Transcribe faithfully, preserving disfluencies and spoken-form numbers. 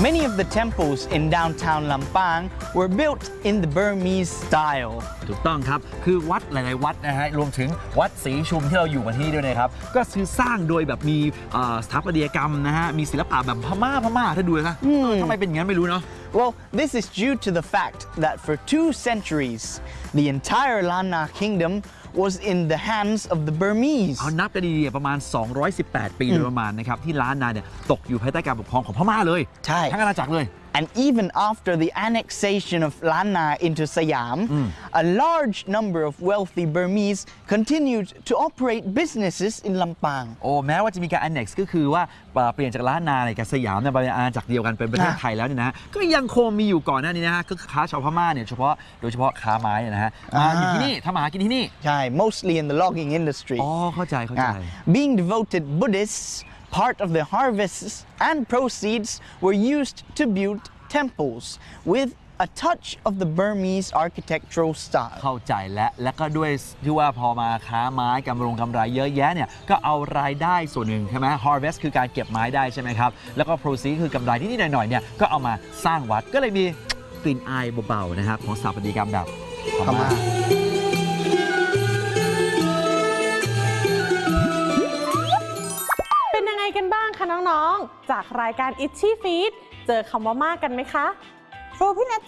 Many of the temples in downtown Lampang were built in the Burmese style. ถูกต้องครับคือวัดหลายๆวัดนะฮะรวมถึงวัดศรีชุมที่เราอยู่กันที่นี่ด้วยนะครับก็คือสร้างโดยแบบมีสถาปัตยกรรมนะฮะมีศิลปะแบบพม่าพม่าถ้าดูนะทำไมเป็นอย่างนั้นไม่รู้เนาะ Well, this is due to the fact that for two centuries, the entire Lanna kingdom was in the hands of the Burmese. เอานับกันดีๆประมาณสองร้อยสิบแปดปีโดยประมาณนะครับที่ล้านนาเนี่ยตกอยู่ภายใต้การปกครองของพม่าเลยใช่ทั้งอาณาจักรเลย And even after the annexation of Lanna into Siam, mm. a large number of wealthy Burmese continued to operate businesses in Lampang. โอ้แม้ว่าจะมีการ annex ก็คือว่าเปลี่ยนจากล้านนาในกับสยามเนี่ยเป็นอาณาจักรเดียวกันเป็นประเทศไทยแล้วเนี่ยนะก็ยังคงมีอยู่ก่อนหน้านี้นะฮะก็คือค้าชาวพม่าเนี่ยเฉพาะโดยเฉพาะค้าไม้นะฮะมาอยู่ที่นี่ทำมาหากินที่นี่ใช่ mostly in the logging industry. อ๋อเข้าใจเข้าใจ Being devoted Buddhists, part of the harvests and proceeds were used to build temples with a touch of the Burmese architectural style เข้าใจและและก็ด้วยที่ว่าพอมาค้าไม้กำรงกำไรเยอะแยะเนี่ยก็เอารายได้ส่วนหนึ่งใช่ไหม harvest คือการเก็บไม้ได้ใช่ไหมครับแล้วก็ proceed คือกำไรนิดๆหน่อยๆเนี่ยก็เอามาสร้างวัดก็เลยมีกลิ่นอายเบาๆนะครับของสถาปัตยกรรมแบบพม่าเป็นยังไงกันบ้างคะน้องๆจากรายการ Itchy Feed เจอคำว่ามากกันไหมคะครูพี่นัท